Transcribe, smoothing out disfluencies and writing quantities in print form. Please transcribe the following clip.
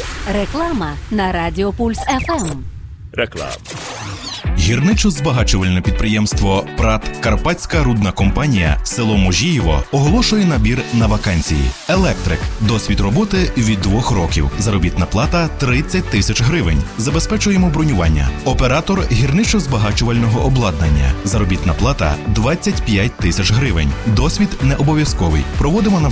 Реклама на Радіо Пульс ФМ. Реклама. Гірничо-збагачувальне підприємство «ПРАТ Карпатська рудна компанія» село Можіїво оголошує набір на вакансії. Електрик. Досвід роботи від 2 років. Заробітна плата 30 тисяч гривень. Забезпечуємо бронювання. Оператор гірничо-збагачувального обладнання. Заробітна плата 25 тисяч гривень. Досвід не обов'язковий. Проводимо навчання